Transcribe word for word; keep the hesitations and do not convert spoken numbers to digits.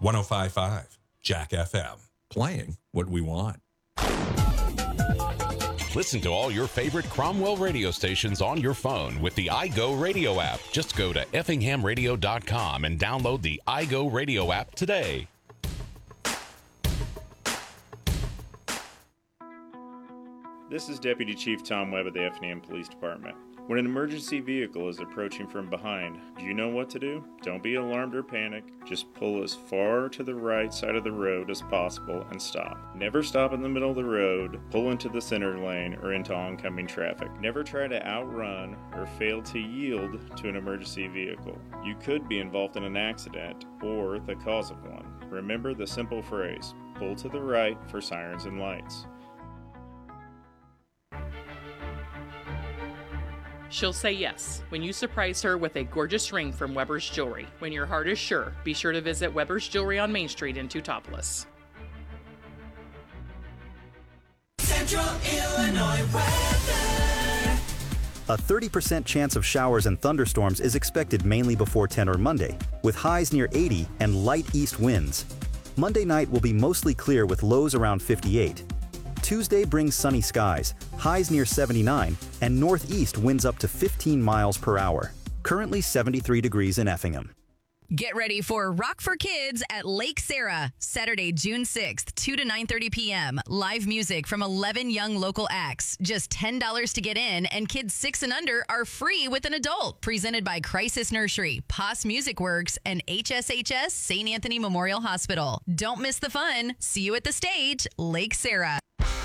one oh five point five Jack F M. Playing what we want. Listen to all your favorite Cromwell radio stations on your phone with the iGo Radio app. Just go to effingham radio dot com and download the iGo Radio app today. This is Deputy Chief Tom Webb of the Effingham Police Department. When an emergency vehicle is approaching from behind, do you know what to do? Don't be alarmed or panic. Just pull as far to the right side of the road as possible and stop. Never stop in the middle of the road, pull into the center lane, or into oncoming traffic. Never try to outrun or fail to yield to an emergency vehicle. You could be involved in an accident or the cause of one. Remember the simple phrase, pull to the right for sirens and lights. She'll say yes when you surprise her with a gorgeous ring from Weber's Jewelry. When your heart is sure, be sure to visit Weber's Jewelry on Main Street in Teutopolis. Central Illinois weather. A thirty percent chance of showers and thunderstorms is expected mainly before ten or Monday, with highs near eighty and light east winds. Monday night will be mostly clear with lows around fifty-eight. Tuesday brings sunny skies, highs near seventy-nine, and northeast winds up to fifteen miles per hour. Currently seventy-three degrees in Effingham. Get ready for Rock for Kids at Lake Sarah, Saturday, June sixth, two to nine thirty p.m. Live music from eleven young local acts. Just ten dollars to get in, and kids six and under are free with an adult. Presented by Crisis Nursery, P O S Music Works, and H S H S Saint Anthony Memorial Hospital. Don't miss the fun. See you at the stage, Lake Sarah.